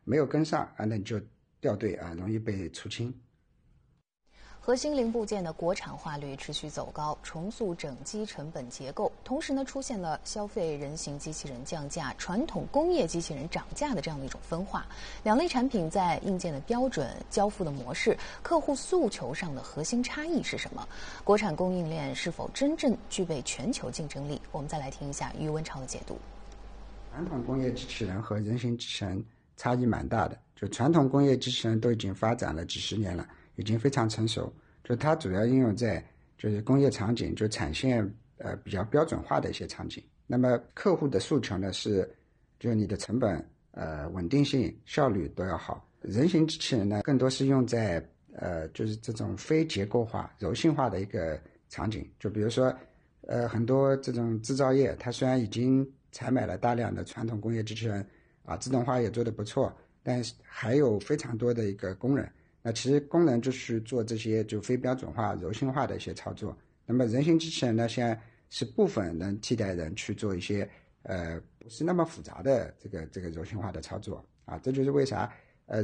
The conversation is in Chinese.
没有跟上啊，那你就掉队啊，容易被出清。 核心零部件的国产化率持续走高，重塑整机成本结构。同时呢，出现了消费人形机器人降价、传统工业机器人涨价的这样的一种分化。两类产品在硬件的标准、交付的模式、客户诉求上的核心差异是什么？国产供应链是否真正具备全球竞争力？我们再来听一下于文超的解读。 传统工业机器人和人形机器人差异蛮大的，就传统工业机器人都已经发展了几十年了，已经非常成熟，就它主要应用在就是工业场景，就产线比较标准化的一些场景。那么客户的诉求呢是，就是你的成本稳定性、效率都要好。人形机器人呢更多是用在就是这种非结构化、柔性化的一个场景，就比如说很多这种制造业，它虽然已经采买了大量的传统工业机器人啊，自动化也做得不错，但是还有非常多的一个工人。那其实工人就是做这些就非标准化、柔性化的一些操作。那么人形机器人呢，现在是部分能替代人去做一些不是那么复杂的这个柔性化的操作啊。这就是为啥